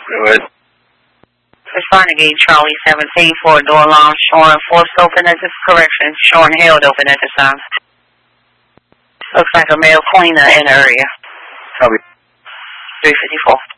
Go ahead. Responding to Charlie 17 for a door alarm showing forced open at this correction, showing held open at this time. Looks like a male cleaner in the area. Copy. 354.